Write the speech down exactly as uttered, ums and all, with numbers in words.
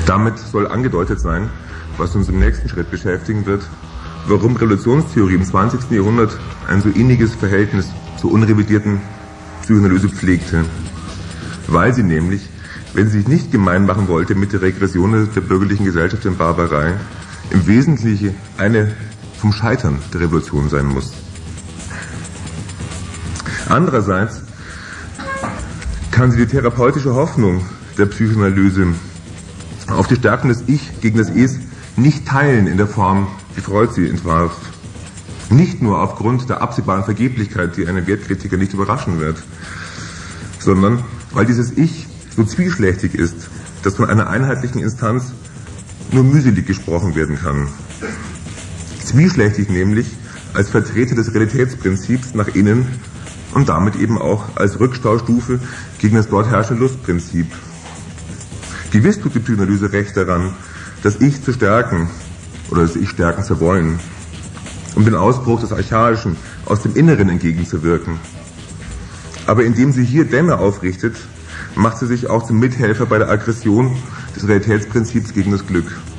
Damit soll angedeutet sein, was uns im nächsten Schritt beschäftigen wird, warum Revolutionstheorie im zwanzigsten Jahrhundert ein so inniges Verhältnis zur unrevidierten Psychoanalyse pflegte. Weil sie nämlich, wenn sie sich nicht gemein machen wollte mit der Regression der bürgerlichen Gesellschaft in Barbarei, im Wesentlichen eine vom Scheitern der Revolution sein muss. Andererseits kann sie die therapeutische Hoffnung der Psychoanalyse auf die Stärkung des Ich gegen das Es nicht teilen in der Form, wie Freud sie entwarf. Nicht nur aufgrund der absehbaren Vergeblichkeit, die einen Wertkritiker nicht überraschen wird, sondern weil dieses Ich so zwiespältig ist, dass von einer einheitlichen Instanz nur mühselig gesprochen werden kann. Zwiespältig nämlich als Vertreter des Realitätsprinzips nach innen und damit eben auch als Rückstaustufe gegen das dort herrschende Lustprinzip. Gewiss tut die Psychoanalyse recht daran, das Ich zu stärken oder das Ich stärken zu wollen, um den Ausbruch des Archaischen aus dem Inneren entgegenzuwirken. Aber indem sie hier Dämme aufrichtet, macht sie sich auch zum Mithelfer bei der Aggression des Realitätsprinzips gegen das Glück.